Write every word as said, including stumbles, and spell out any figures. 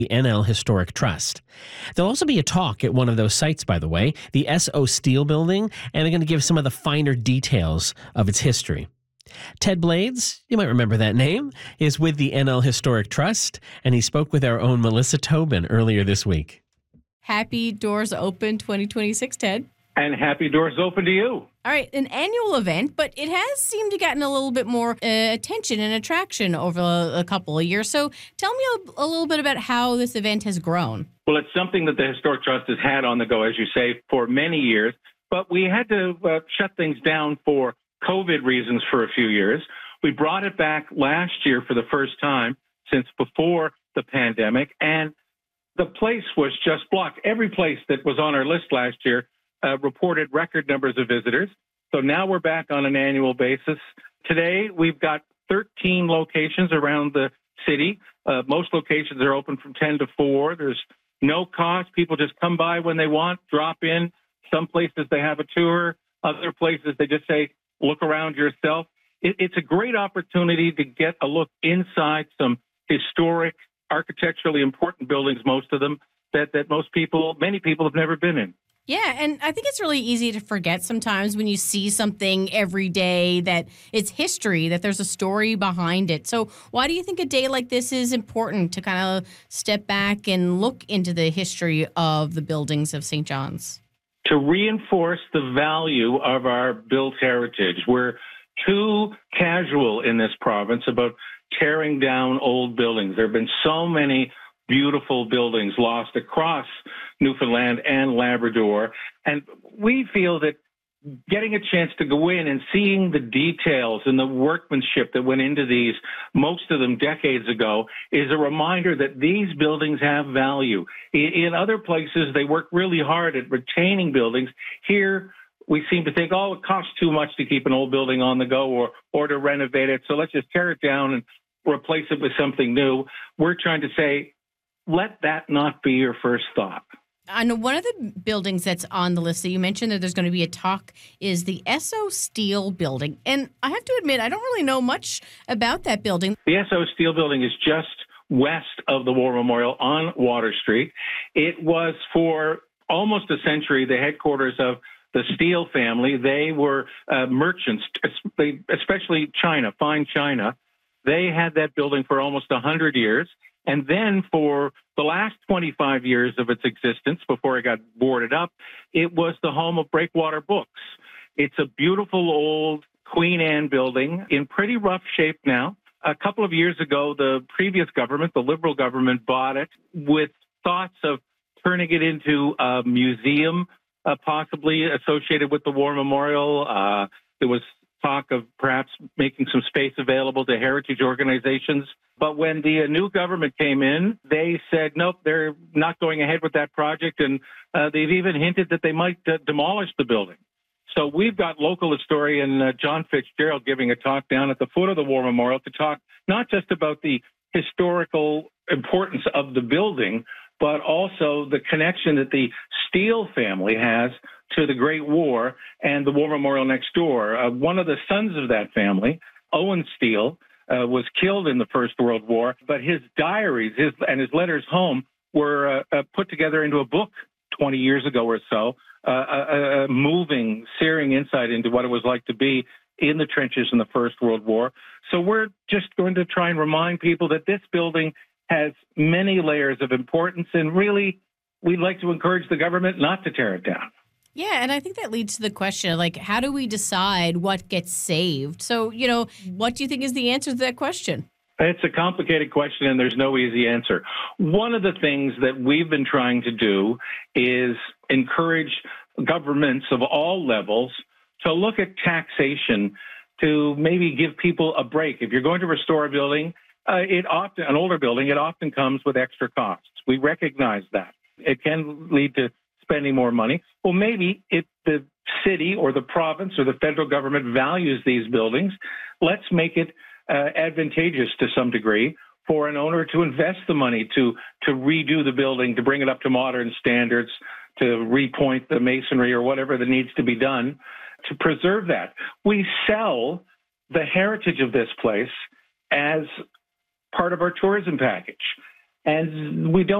the N L Historic Trust. There'll also be a talk at one of those sites, by the way, the S O Steel Building, and they're going to give some of the finer details of its history. Ted Blades, you might remember that name, is with the N L Historic Trust, and he spoke with our own Melissa Tobin earlier this week. Happy Doors Open twenty twenty-six, Ted. And happy doors open to you. All right, an annual event, but it has seemed to gotten a little bit more uh, attention and attraction over a, a couple of years. So tell me a, a little bit about how this event has grown. Well, it's something that the Historic Trust has had on the go, as you say, for many years. But we had to uh, shut things down for COVID reasons for a few years. We brought it back last year for the first time since before the pandemic, and the place was just blocked. Every place that was on our list last year uh, reported record numbers of visitors. So now we're back on an annual basis. Today, we've got thirteen locations around the city. Uh, most locations are open from ten to four. There's no cost. People just come by when they want, drop in. Some places they have a tour. Other places they just say, look around yourself. It, it's a great opportunity to get a look inside some historic, architecturally important buildings, most of them, that, that most people, many people have never been in. Yeah, and I think it's really easy to forget sometimes when you see something every day that it's history, that there's a story behind it. So why do you think a day like this is important to kind of step back and look into the history of the buildings of Saint John's? To reinforce the value of our built heritage. We're too casual in this province about tearing down old buildings. There have been so many beautiful buildings lost across Newfoundland and Labrador. And we feel that getting a chance to go in and seeing the details and the workmanship that went into these, most of them decades ago, is a reminder that these buildings have value. In other places, they work really hard at retaining buildings. Here, we seem to think, oh, it costs too much to keep an old building on the go or, or to renovate it, so let's just tear it down and replace it with something new. We're trying to say, let that not be your first thought. And one of the buildings that's on the list that you mentioned that there's going to be a talk is the S O Steel Building. And I have to admit, I don't really know much about that building. The S O Steel Building is just west of the War Memorial on Water Street. It was for almost a century the headquarters of the Steele family. They were uh, merchants, especially China, fine China. They had that building for almost one hundred years. And then for the last twenty-five years of its existence, before it got boarded up, it was the home of Breakwater Books. It's a beautiful old Queen Anne building in pretty rough shape now. A couple of years ago, the previous government, the Liberal government, bought it with thoughts of turning it into a museum, uh, possibly associated with the War Memorial. Uh, there was talk of perhaps making some space available to heritage organizations. But when the uh, new government came in, they said, nope, they're not going ahead with that project. And uh, they've even hinted that they might uh, demolish the building. So we've got local historian uh, John Fitzgerald giving a talk down at the foot of the War Memorial to talk not just about the historical importance of the building, but also the connection that the Steele family has to the Great War and the War Memorial next door. Uh, one of the sons of that family, Owen Steele, uh, was killed in the First World War, but his diaries his, and his letters home were uh, uh, put together into a book twenty years ago or so, uh, a, a moving, searing insight into what it was like to be in the trenches in the First World War. So we're just going to try and remind people that this building has many layers of importance, and really, we'd like to encourage the government not to tear it down. Yeah, and I think that leads to the question of, like, how do we decide what gets saved? So, you know, what do you think is the answer to that question? It's a complicated question, and there's no easy answer. One of the things that we've been trying to do is encourage governments of all levels to look at taxation to maybe give people a break. If you're going to restore a building, uh, it often an older building, it often comes with extra costs. We recognize that. It can lead to spending more money. Well, maybe if the city or the province or the federal government values these buildings, let's make it uh, advantageous to some degree for an owner to invest the money to to redo the building, to bring it up to modern standards, to repoint the masonry or whatever that needs to be done to preserve that. We sell the heritage of this place as part of our tourism package. And we don't